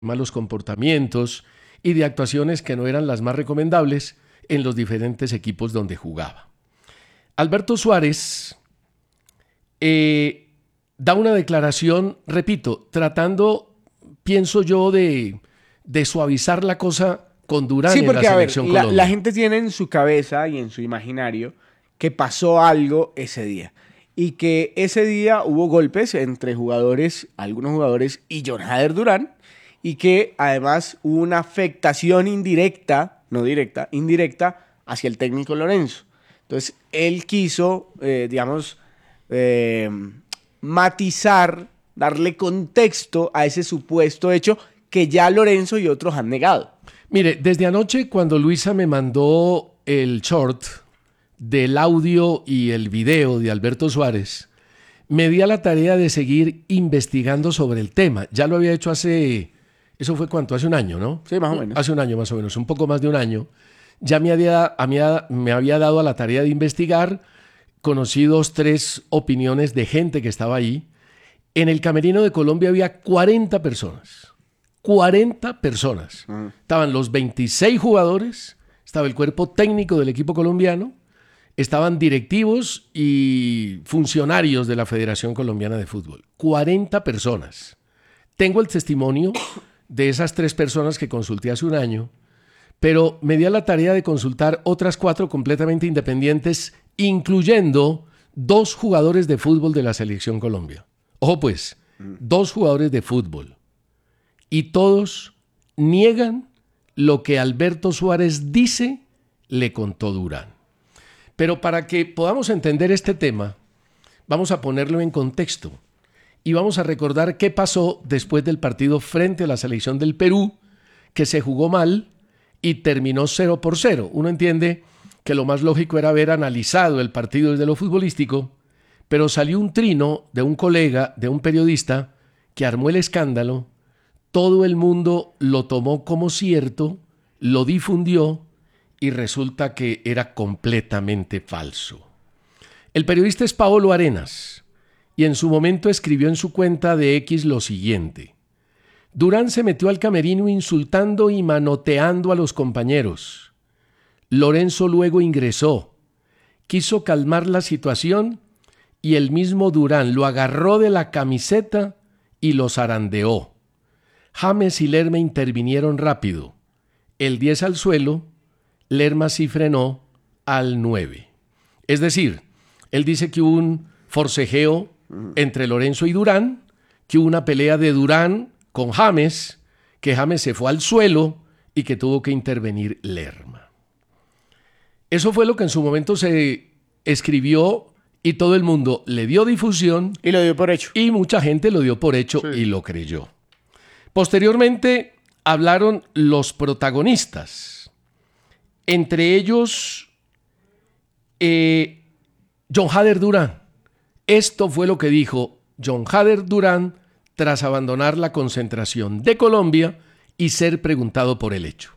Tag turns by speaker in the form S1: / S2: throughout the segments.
S1: malos comportamientos y de actuaciones que no eran las más recomendables en los diferentes equipos donde jugaba. Alberto Suárez da una declaración, repito, tratando, pienso yo, de suavizar la cosa con Durán en la selección Colombia.
S2: La gente tiene en su cabeza y en su imaginario que pasó algo ese día. Y que ese día hubo golpes entre algunos jugadores y Jon Hader Durán, y que además hubo una afectación indirecta, no directa, indirecta, hacia el técnico Lorenzo. Entonces, él quiso, matizar, darle contexto a ese supuesto hecho que ya Lorenzo y otros han negado.
S1: Mire, desde anoche cuando Luisa me mandó el short del audio y el video de Alberto Suárez, me di a la tarea de seguir investigando sobre el tema. Ya lo había hecho eso fue ¿cuánto? Hace un año, ¿no?
S2: Sí, más o menos.
S1: Hace un año más o menos, un poco más de un año. Ya me había dado a la tarea de investigar, conocí 3 opiniones de gente que estaba ahí. En el camerino de Colombia había 40 personas. 40 personas. Estaban los 26 jugadores, estaba el cuerpo técnico del equipo colombiano, estaban directivos y funcionarios de la Federación Colombiana de Fútbol. 40 personas. Tengo el testimonio de esas 3 personas que consulté hace un año, pero me di a la tarea de consultar otras 4 completamente independientes, incluyendo 2 jugadores de fútbol de la Selección Colombia. Ojo pues, 2 jugadores de fútbol. Y todos niegan lo que Alberto Suárez dice le contó Durán. Pero para que podamos entender este tema, vamos a ponerlo en contexto y vamos a recordar qué pasó después del partido frente a la selección del Perú, que se jugó mal y terminó 0-0. Uno entiende que lo más lógico era haber analizado el partido desde lo futbolístico, pero salió un trino de un colega, de un periodista, que armó el escándalo. Todo el mundo lo tomó como cierto, lo difundió y resulta que era completamente falso. El periodista es Paolo Arenas y en su momento escribió en su cuenta de X lo siguiente: Durán se metió al camerino insultando y manoteando a los compañeros. Lorenzo luego ingresó, quiso calmar la situación y el mismo Durán lo agarró de la camiseta y lo zarandeó. James y Lerma intervinieron rápido. El 10 al suelo, Lerma sí frenó al 9. Es decir, él dice que hubo un forcejeo entre Lorenzo y Durán, que hubo una pelea de Durán con James, que James se fue al suelo y que tuvo que intervenir Lerma. Eso fue lo que en su momento se escribió y todo el mundo le dio difusión.
S2: Y lo dio por hecho.
S1: Y mucha gente lo dio por hecho, sí, y lo creyó. Posteriormente hablaron los protagonistas, entre ellos Jon Hader Durán. Esto fue lo que dijo Jon Hader Durán tras abandonar la concentración de Colombia y ser preguntado por el hecho.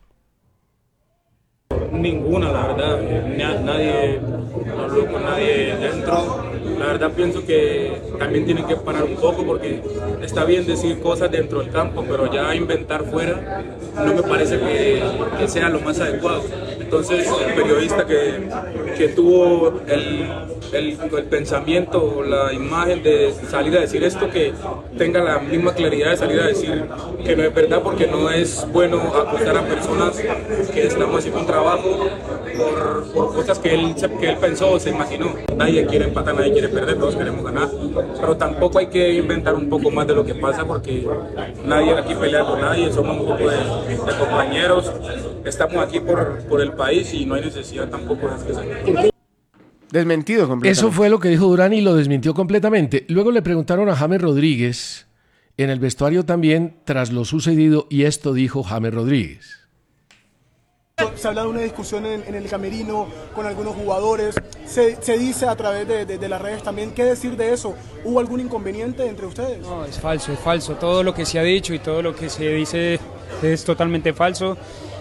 S3: Ninguna, la verdad. Nadie habló con nadie dentro. La verdad pienso que también tienen que parar un poco porque está bien decir cosas dentro del campo, pero ya inventar fuera no me parece que sea lo más adecuado. Entonces el periodista que tuvo el pensamiento o la imagen de salir a decir esto, que tenga la misma claridad de salir a decir que no es verdad, porque no es bueno acusar a personas que estamos haciendo un trabajo por cosas que él pensó o se imaginó. Nadie quiere empatar, nadie quiere perder, todos queremos ganar, pero tampoco hay que inventar un poco más de lo que pasa, porque nadie aquí pelea con nadie, somos un grupo de compañeros, estamos aquí por el país y no hay necesidad tampoco de que se...
S2: Desmentido completamente.
S1: Eso fue lo que dijo Durán y lo desmintió completamente. Luego le preguntaron a James Rodríguez en el vestuario también tras lo sucedido y esto dijo James Rodríguez.
S4: Se habla de una discusión en el camerino con algunos jugadores, se dice a través de las redes también. ¿Qué decir de eso? ¿Hubo algún inconveniente entre ustedes?
S5: No, es falso. Todo lo que se ha dicho y todo lo que se dice es totalmente falso.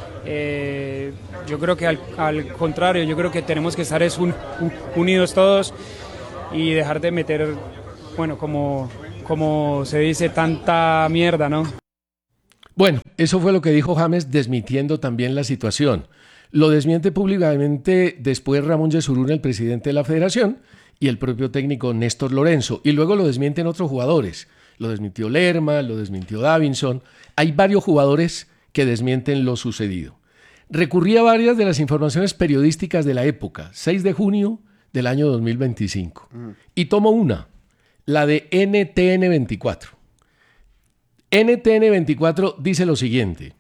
S5: Yo creo que al contrario, yo creo que tenemos que estar unidos todos y dejar de meter, bueno, como se dice, tanta mierda, ¿no?
S1: Bueno, eso fue lo que dijo James, desmintiendo también la situación. Lo desmiente públicamente después Ramón Yesurún, el presidente de la federación, y el propio técnico Néstor Lorenzo. Y luego lo desmienten otros jugadores. Lo desmintió Lerma, lo desmintió Davinson. Hay varios jugadores que desmienten lo sucedido. Recurrí a varias de las informaciones periodísticas de la época, 6 de junio del año 2025. Y tomo una, la de NTN 24. NTN 24 dice lo siguiente.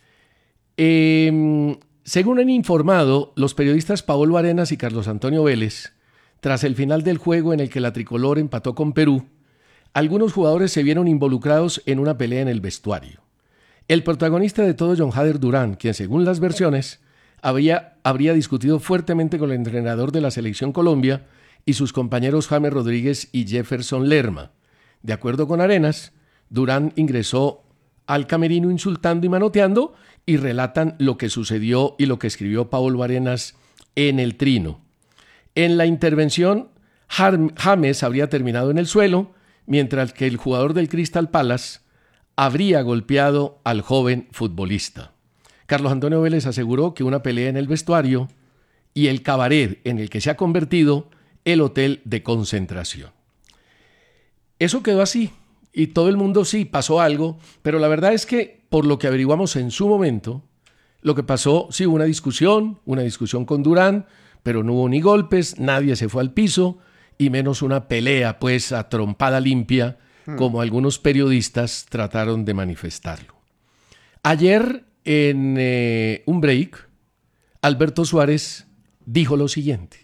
S1: Según han informado los periodistas Paolo Arenas y Carlos Antonio Vélez, tras el final del juego en el que la tricolor empató con Perú, algunos jugadores se vieron involucrados en una pelea en el vestuario. El protagonista de todo, John Hader Durán, quien según las versiones habría discutido fuertemente con el entrenador de la Selección Colombia y sus compañeros James Rodríguez y Jefferson Lerma. De acuerdo con Arenas, Durán ingresó al camerino insultando y manoteando y relatan lo que sucedió y lo que escribió Paolo Arenas en el Trino. En la intervención, James habría terminado en el suelo, mientras que el jugador del Crystal Palace habría golpeado al joven futbolista. Carlos Antonio Vélez aseguró que una pelea en el vestuario y el cabaret en el que se ha convertido el hotel de concentración. Eso quedó así, y todo el mundo sí, pasó algo, pero la verdad es que, por lo que averiguamos en su momento, lo que pasó, sí, hubo una discusión con Durán, pero no hubo ni golpes, nadie se fue al piso, y menos una pelea, pues, a trompada limpia, como algunos periodistas trataron de manifestarlo. Ayer, en un break, Alberto Suárez dijo lo siguiente.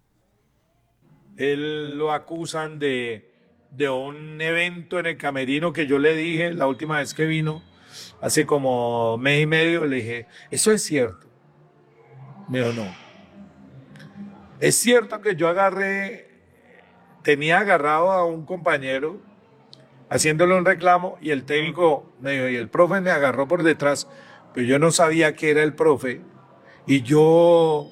S6: Él lo acusan de un evento en el camerino que yo le dije la última vez que vino, hace como mes y medio, le dije, ¿eso es cierto? Me dijo, no. Es cierto que yo tenía agarrado a un compañero haciéndole un reclamo y el técnico me dijo, y el profe me agarró por detrás, pero yo no sabía que era el profe y yo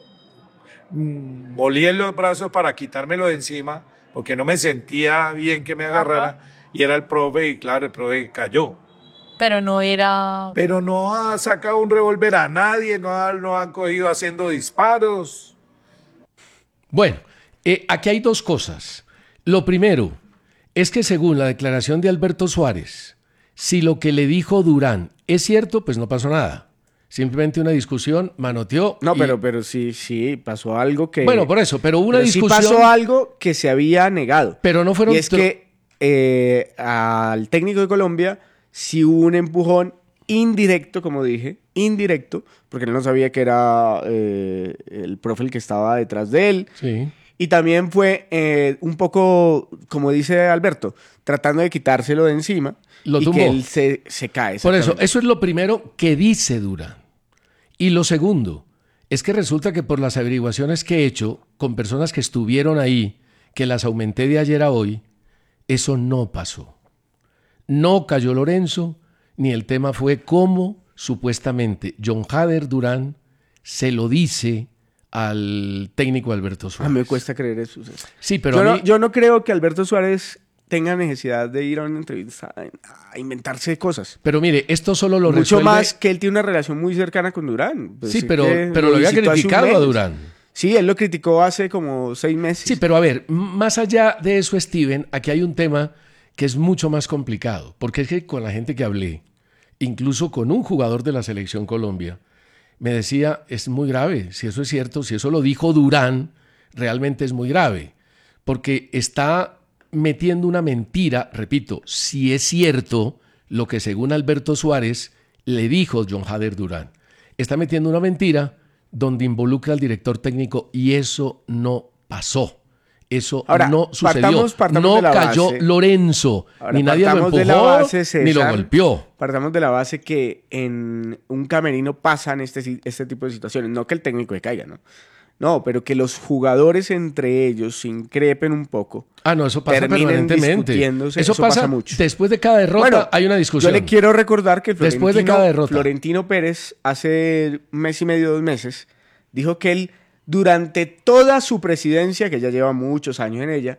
S6: molí en los brazos para quitármelo de encima porque no me sentía bien que me agarrara y era el profe y claro, el profe cayó.
S7: Pero no era...
S6: Pero no ha sacado un revólver a nadie, no han cogido haciendo disparos.
S1: Bueno, aquí hay dos cosas. Lo primero es que según la declaración de Alberto Suárez, si lo que le dijo Durán es cierto, pues no pasó nada. Simplemente una discusión, manoteó.
S2: No, pero sí, pasó algo que...
S1: Bueno, por eso, pero hubo una discusión...
S2: Sí pasó algo que se había negado.
S1: Pero no fueron...
S2: Y es que al técnico de Colombia sí hubo un empujón indirecto, como dije, indirecto, porque él no sabía que era el profe el que estaba detrás de él.
S1: Sí.
S2: Y también fue un poco, como dice Alberto, tratando de quitárselo de encima.
S1: Lo
S2: y
S1: tumbó.
S2: que él se cae.
S1: Por eso es lo primero que dice Durán. Y lo segundo es que resulta que por las averiguaciones que he hecho con personas que estuvieron ahí, que las aumenté de ayer a hoy, eso no pasó. No cayó Lorenzo, ni el tema fue cómo supuestamente John Hader Durán se lo dice al técnico Alberto Suárez.
S2: A mí me cuesta creer eso.
S1: Sí, pero
S2: yo no creo que Alberto Suárez tenga necesidad de ir a una entrevista a inventarse cosas.
S1: Pero mire, esto solo lo
S2: Mucho
S1: resuelve...
S2: más que él tiene una relación muy cercana con Durán. Pues
S1: sí, pero lo había criticado a Durán.
S2: Sí, él lo criticó hace como 6 meses.
S1: Sí, pero a ver, más allá de eso, Steven, aquí hay un tema que es mucho más complicado, porque es que con la gente que hablé, incluso con un jugador de la Selección Colombia, me decía, es muy grave, si eso es cierto, si eso lo dijo Durán, realmente es muy grave, porque está metiendo una mentira, repito, si es cierto lo que según Alberto Suárez le dijo John Hader Durán, está metiendo una mentira donde involucra al director técnico y eso no pasó. Eso
S2: ahora,
S1: no sucedió.
S2: Partamos
S1: no
S2: de la
S1: cayó
S2: base.
S1: Lorenzo,
S2: Ahora,
S1: ni nadie lo empujó,
S2: César,
S1: ni lo golpeó.
S2: Partamos de la base que en un camerino pasan este tipo de situaciones. No que el técnico se caiga, ¿no? No, pero que los jugadores entre ellos se increpen un poco.
S1: Ah, no, eso pasa
S2: terminen
S1: permanentemente.
S2: discutiéndose.
S1: Eso pasa
S2: mucho.
S1: Después de cada derrota
S2: Bueno,
S1: hay una discusión.
S2: Yo le quiero recordar que
S1: después de cada derrota.
S2: Florentino Pérez hace 1 mes y medio, 2 meses, dijo que él durante toda su presidencia, que ya lleva muchos años en ella,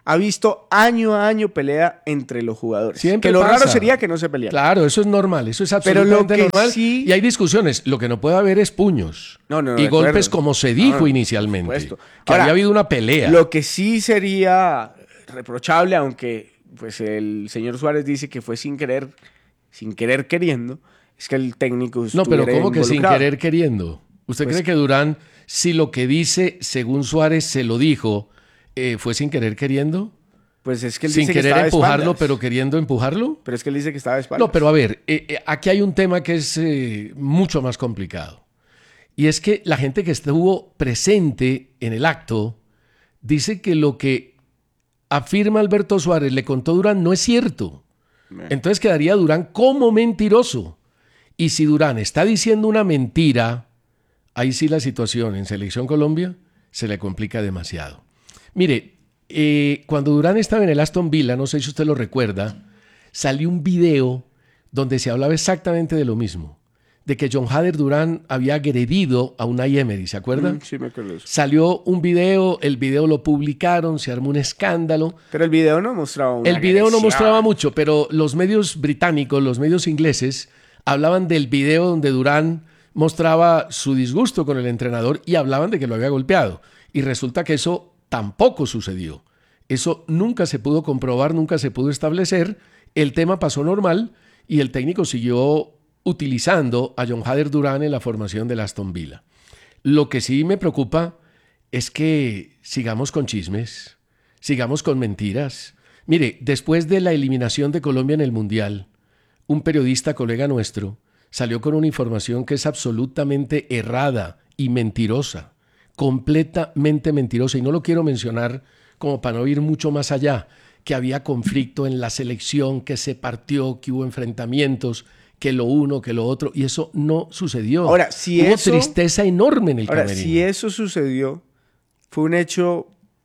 S2: ha visto año a año pelea entre los jugadores.
S1: Siempre
S2: que lo
S1: pasa.
S2: raro sería que no se pelearan.
S1: Claro, eso es normal, eso es
S2: Pero lo
S1: absolutamente
S2: que
S1: normal.
S2: sí-
S1: Y hay discusiones. Lo que no puede haber es puños
S2: No,
S1: y
S2: de
S1: golpes
S2: acuerdo.
S1: como se dijo
S2: No,
S1: inicialmente.
S2: por supuesto.
S1: Que
S2: Ahora,
S1: había habido una pelea.
S2: Lo que sí sería reprochable, aunque pues el señor Suárez dice que fue sin querer queriendo, es que el técnico
S1: No, pero
S2: estuviera
S1: ¿cómo que sin
S2: involucrado.
S1: querer queriendo? ¿Usted
S2: Pues-
S1: cree que Durán, si lo que dice, según Suárez, se lo dijo, fue sin querer queriendo?
S2: Pues es que él
S1: Sin
S2: dice que
S1: querer
S2: estaba de
S1: empujarlo,
S2: espaldas.
S1: pero queriendo empujarlo.
S2: Pero es que él dice que estaba de espaldas.
S1: No, pero a ver, aquí hay un tema que es mucho más complicado. Y es que la gente que estuvo presente en el acto dice que lo que afirma Alberto Suárez le contó Durán no es cierto. Entonces quedaría Durán como mentiroso. Y si Durán está diciendo una mentira, ahí sí la situación en Selección Colombia se le complica demasiado. Mire, cuando Durán estaba en el Aston Villa, no sé si usted lo recuerda, salió un video donde se hablaba exactamente de lo mismo, de que John Hader Durán había agredido a Unai Emery, ¿se acuerda?
S2: Sí, me acuerdo de eso.
S1: Salió un video, el video lo publicaron, se armó un escándalo.
S2: Pero el video no mostraba una
S1: El video no
S2: agresión.
S1: mostraba mucho, pero los medios británicos, los medios ingleses, hablaban del video donde Durán mostraba su disgusto con el entrenador y hablaban de que lo había golpeado. Y resulta que eso tampoco sucedió. Eso nunca se pudo comprobar, nunca se pudo establecer. El tema pasó normal y el técnico siguió utilizando a John Hader Durán en la formación del Aston Villa. Lo que sí me preocupa es que sigamos con chismes, sigamos con mentiras. Mire, después de la eliminación de Colombia en el Mundial, un periodista colega nuestro salió con una información que es absolutamente errada y mentirosa, completamente mentirosa, y no lo quiero mencionar como para no ir mucho más allá, que había conflicto en la selección, que se partió, que hubo enfrentamientos, que lo uno, que lo otro, y eso no sucedió.
S2: Ahora, si
S1: hubo
S2: eso-
S1: tristeza enorme en el
S2: Ahora,
S1: camerino.
S2: si eso sucedió, fue un hecho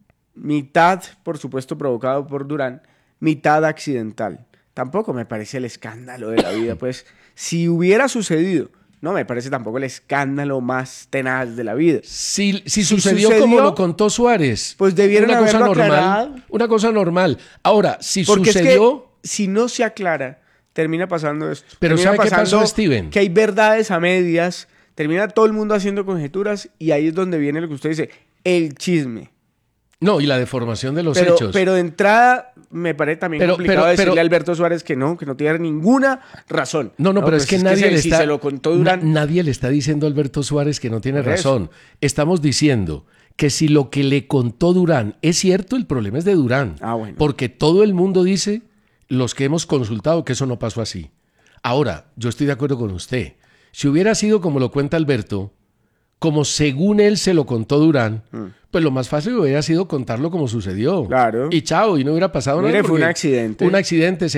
S2: mitad, por supuesto, provocado por Durán, mitad accidental. Tampoco me parece el escándalo de la vida. Pues, si hubiera sucedido, no me parece tampoco el escándalo más tenaz de la vida.
S1: Si
S2: Si
S1: sucedió,
S2: sucedió,
S1: como lo contó Suárez,
S2: pues debieron
S1: una cosa
S2: haberlo
S1: normal,
S2: aclarado.
S1: una cosa normal. Ahora, si
S2: Porque
S1: sucedió,
S2: es que si no se aclara, termina pasando esto.
S1: Pero
S2: Termina
S1: ¿sabe qué pasó,
S2: pasando
S1: Steven?
S2: Que hay verdades a medias, termina todo el mundo haciendo conjeturas y ahí es donde viene lo que usted dice, el chisme.
S1: no, y la deformación de los
S2: Pero,
S1: hechos.
S2: pero de entrada me parece también
S1: Pero-
S2: complicado
S1: pero-
S2: decirle
S1: pero-
S2: a Alberto Suárez que no tiene ninguna razón.
S1: No, pero
S2: pues
S1: es que nadie le
S2: si
S1: está.
S2: se lo contó Durán.
S1: Nadie le está diciendo a Alberto Suárez que no tiene
S2: Por eso.
S1: razón. Estamos diciendo que si lo que le contó Durán es cierto, el problema es de Durán.
S2: Ah, bueno.
S1: Porque todo el mundo dice, los que hemos consultado, que eso no pasó así. Ahora, yo estoy de acuerdo con usted. Si hubiera sido como lo cuenta Alberto, como según él se lo contó Durán, pues lo más fácil hubiera sido contarlo como sucedió.
S2: Claro.
S1: Y chao, y no hubiera pasado
S2: Mire,
S1: nada.
S2: fue un
S1: porque
S2: accidente.
S1: Un accidente,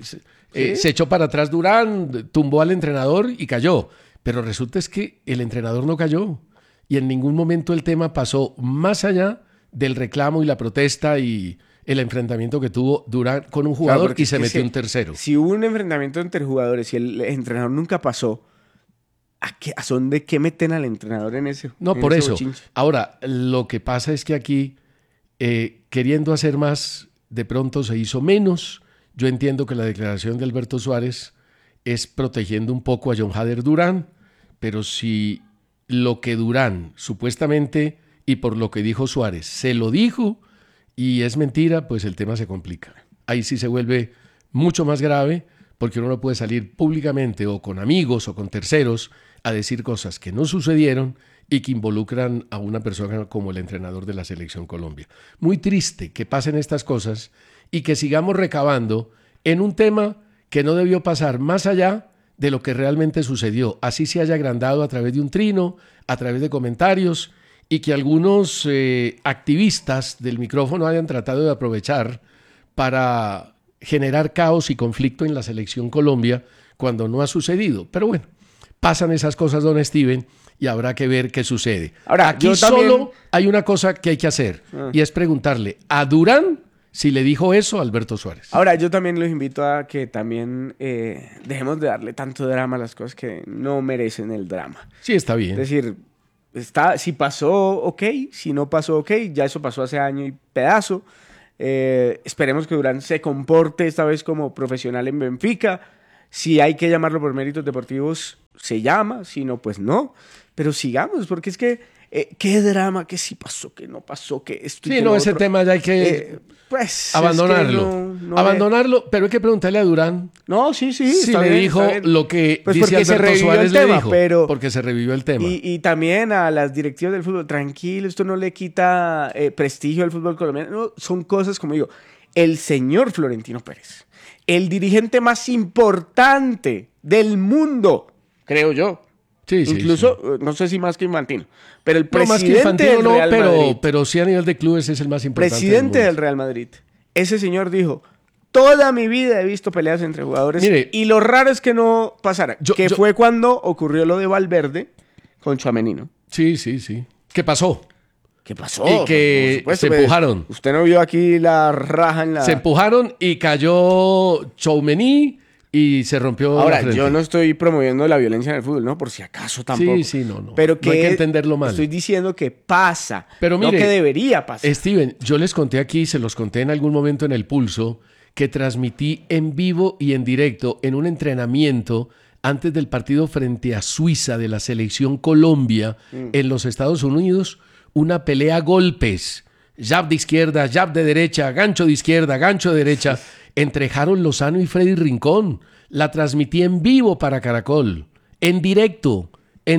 S1: se echó para atrás Durán, tumbó al entrenador y cayó. Pero resulta es que el entrenador no cayó. Y en ningún momento el tema pasó más allá del reclamo y la protesta y el enfrentamiento que tuvo Durán con un
S2: Claro,
S1: jugador
S2: porque
S1: y se
S2: es que
S1: metió un tercero.
S2: Si hubo un enfrentamiento entre jugadores y el entrenador nunca pasó, ¿a son de qué meten al entrenador en ese?
S1: No,
S2: en
S1: por
S2: ese
S1: eso.
S2: bochinche?
S1: Ahora, lo que pasa es que aquí, queriendo hacer más, de pronto se hizo menos. Yo entiendo que la declaración de Alberto Suárez es protegiendo un poco a John Hader Durán, pero si lo que Durán supuestamente, y por lo que dijo Suárez, se lo dijo y es mentira, pues el tema se complica. Ahí sí se vuelve mucho más grave, porque uno no puede salir públicamente o con amigos o con terceros a decir cosas que no sucedieron y que involucran a una persona como el entrenador de la Selección Colombia. Muy triste que pasen estas cosas y que sigamos recabando en un tema que no debió pasar más allá de lo que realmente sucedió. Así se haya agrandado a través de un trino, a través de comentarios, y que algunos activistas del micrófono hayan tratado de aprovechar para generar caos y conflicto en la Selección Colombia cuando no ha sucedido. Pero bueno, pasan esas cosas, don Steven, y habrá que ver qué sucede.
S2: Ahora,
S1: aquí
S2: yo también-
S1: solo hay una cosa que hay que hacer, y es preguntarle a Durán si le dijo eso a Alberto Suárez.
S2: Ahora, yo también los invito a que también dejemos de darle tanto drama a las cosas que no merecen el drama.
S1: Sí, está bien.
S2: Es decir, si pasó, ok. Si no pasó, ok. Ya eso pasó hace año y pedazo. Esperemos que Durán se comporte esta vez como profesional en Benfica. Si hay que llamarlo por méritos deportivos, se llama. Si no, pues no. Pero sigamos, porque es que qué drama, que sí pasó, que no pasó, que esto y
S1: Sí,
S2: que
S1: no,
S2: lo
S1: ese
S2: otro.
S1: tema ya hay que
S2: Pues
S1: abandonarlo.
S2: es que no
S1: Abandonarlo, pero hay que preguntarle a Durán
S2: No, sí,
S1: si
S2: está
S1: le
S2: bien,
S1: dijo
S2: está bien.
S1: lo que
S2: Pues
S1: dice
S2: porque se
S1: Alberto
S2: revivió
S1: Suárez
S2: el tema,
S1: le dijo.
S2: pero...
S1: Porque se revivió el tema.
S2: Y también a las directivas del fútbol, tranquilo, esto no le quita prestigio al fútbol colombiano. No, son cosas, como digo, el señor Florentino Pérez, el dirigente más importante del mundo, creo yo.
S1: Sí, sí,
S2: Incluso,
S1: sí.
S2: no sé si más que Infantino, pero el
S1: No, más que
S2: presidente
S1: Infantino
S2: del
S1: no,
S2: Real Madrid,
S1: pero sí a nivel de clubes es el más importante.
S2: presidente
S1: del
S2: del
S1: mundo.
S2: Real Madrid, ese señor dijo: toda mi vida he visto peleas entre jugadores,
S1: Mire,
S2: y lo raro es que no pasara,
S1: yo-
S2: fue cuando ocurrió lo de Valverde con Tchouaméni, ¿no?
S1: Sí, sí, sí. ¿Qué pasó?
S2: ¿Qué pasó?
S1: Y que
S2: Por supuesto,
S1: se empujaron.
S2: Usted no vio aquí la raja en la...
S1: Se empujaron y cayó Tchouaméni y se rompió
S2: Ahora,
S1: la frente.
S2: yo no estoy promoviendo la violencia en el fútbol, ¿no? Por si acaso tampoco.
S1: Sí, sí, no.
S2: Pero
S1: No hay que entenderlo mal.
S2: Estoy diciendo que pasa,
S1: Pero
S2: no
S1: mire,
S2: que debería pasar.
S1: Steven, yo les conté aquí, se los conté en algún momento en El Pulso, que transmití en vivo y en directo en un entrenamiento antes del partido frente a Suiza de la selección Colombia en los Estados Unidos, una pelea a golpes, jab de izquierda, jab de derecha, gancho de izquierda, gancho de derecha, entre Harold Lozano y Freddy Rincón. La transmití en vivo para Caracol, en directo.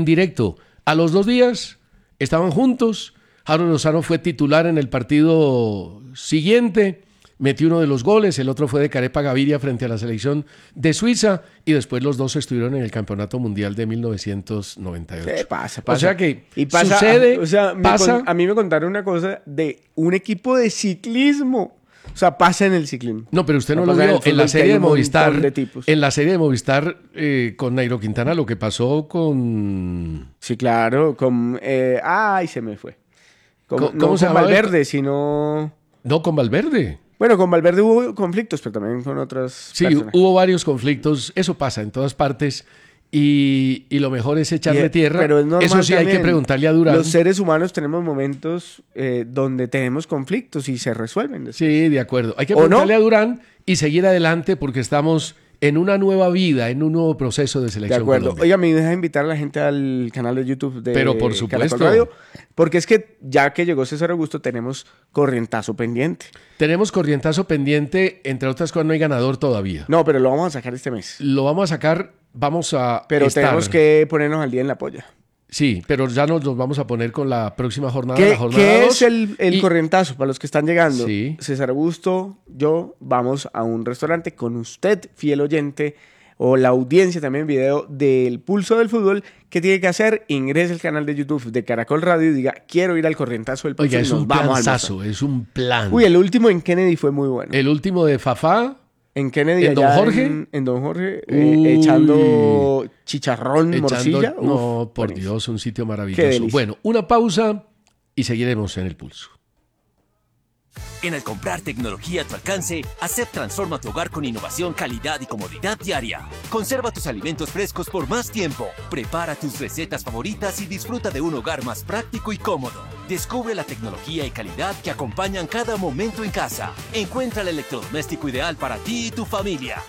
S1: A los 2 días estaban juntos. Harold Lozano fue titular en el partido siguiente, metió uno de los goles, el otro fue de Carepa Gaviria frente a la selección de Suiza, y después los dos estuvieron en el Campeonato Mundial de 1998.
S2: Sí, pasa.
S1: O sea que
S2: Y pasa,
S1: sucede,
S2: o sea,
S1: pasa.
S2: a mí me contaron una cosa de un equipo de ciclismo. O sea, pasa en el ciclismo.
S1: No, pero usted no lo
S2: pasa
S1: vio
S2: el fútbol,
S1: en la
S2: que
S1: serie
S2: hay
S1: de
S2: un montón
S1: Movistar.
S2: de tipos.
S1: En la serie de Movistar con Nairo Quintana, lo que pasó con...
S2: Sí, claro. Ay, se me fue.
S1: ¿Cómo
S2: No
S1: se
S2: con
S1: llamaba el-
S2: Valverde, sino...
S1: No, con Valverde.
S2: Bueno, con Valverde hubo conflictos, pero también con otras
S1: Sí,
S2: personas.
S1: hubo varios conflictos. Eso pasa en todas partes. Y lo mejor es echarle tierra.
S2: Pero es normal
S1: Eso sí hay que
S2: también.
S1: preguntarle a Durán.
S2: Los seres humanos tenemos momentos donde tenemos conflictos y se resuelven.
S1: Sí, de acuerdo. Hay que
S2: ¿O no?
S1: preguntarle a Durán y seguir adelante porque estamos en una nueva vida, en un nuevo proceso de
S2: De
S1: selección.
S2: acuerdo.
S1: Colombia.
S2: Oiga, me deja invitar a la gente al canal de YouTube de
S1: Pero por
S2: Caracol
S1: supuesto.
S2: Radio, porque es que ya que llegó César Augusto tenemos corrientazo pendiente.
S1: Tenemos corrientazo pendiente, entre otras cosas no hay ganador todavía.
S2: No, pero lo vamos a sacar este mes.
S1: Lo vamos a sacar, vamos a
S2: Pero
S1: estar.
S2: tenemos que ponernos al día en la polla.
S1: Sí, pero ya nos vamos a poner con la próxima jornada,
S2: ¿Qué,
S1: la jornada
S2: qué
S1: 2,
S2: es el
S1: y-
S2: corrientazo para los que están llegando?
S1: Sí.
S2: César Augusto, yo vamos a un restaurante con usted, fiel oyente, o la audiencia también, video del Pulso del Fútbol. ¿Qué tiene que hacer? Ingrese al canal de YouTube de Caracol Radio y diga, quiero ir al corrientazo del Pulso.
S1: Oiga,
S2: y
S1: es
S2: nos
S1: un
S2: vamos a
S1: planazo,
S2: almorzar.
S1: es un plan.
S2: Uy, el último en Kennedy fue muy bueno.
S1: El último de Fafá,
S2: En Kennedy,
S1: ¿En Don
S2: allá
S1: Jorge?
S2: en Don Jorge,
S1: Uy.
S2: echando chicharrón, morcilla. Uf,
S1: no, por
S2: buenísimo.
S1: Dios, un sitio
S2: Qué
S1: maravilloso.
S2: delicia.
S1: Bueno, una pausa y seguiremos en el pulso.
S8: En Al comprar tecnología a tu alcance, Acep transforma tu hogar con innovación, calidad y comodidad diaria. Conserva tus alimentos frescos por más tiempo. Prepara tus recetas favoritas y disfruta de un hogar más práctico y cómodo. Descubre la tecnología y calidad que acompañan cada momento en casa. Encuentra el electrodoméstico ideal para ti y tu familia.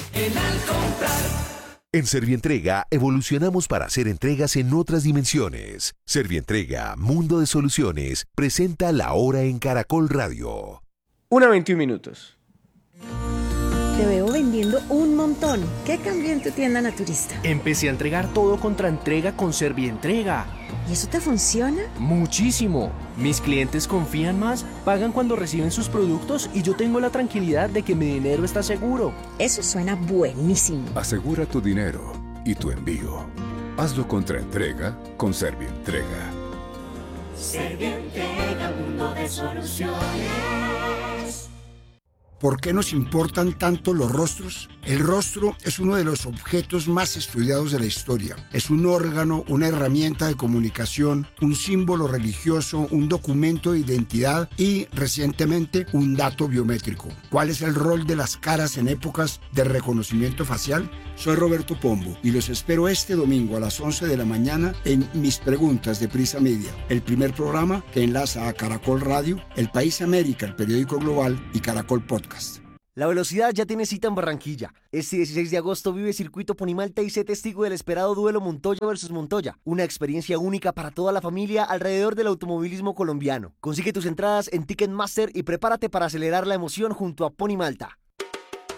S9: En Servientrega evolucionamos para hacer entregas en otras dimensiones. Servientrega, Mundo de Soluciones, presenta La Hora en Caracol Radio.
S2: 1:21.
S10: Te veo vendiendo un montón. ¿Qué cambió en tu tienda naturista?
S11: Empecé a entregar todo contra entrega con Servientrega.
S10: ¿Y eso te funciona?
S11: Muchísimo. Mis clientes confían más, pagan cuando reciben sus productos y yo tengo la tranquilidad de que mi dinero está seguro.
S10: Eso suena buenísimo.
S12: Asegura tu dinero y tu envío. Hazlo contra entrega con Servientrega.
S13: Servientrega, mundo de soluciones. ¿Por qué nos importan tanto los rostros? El rostro es uno de los objetos más estudiados de la historia. Es un órgano, una herramienta de comunicación, un símbolo religioso, un documento de identidad y, recientemente, un dato biométrico. ¿Cuál es el rol de las caras en épocas de reconocimiento facial? Soy Roberto Pombo y los espero este domingo a las 11 de la mañana en Mis Preguntas de Prisa Media, el primer programa que enlaza a Caracol Radio, El País América, el periódico global y Caracol Podcast.
S14: La velocidad ya tiene cita en Barranquilla. Este 16 de agosto vive Circuito Ponimalta y sé testigo del esperado duelo Montoya versus Montoya. Una experiencia única para toda la familia alrededor del automovilismo colombiano. Consigue tus entradas en Ticketmaster y prepárate para acelerar la emoción junto a Ponimalta.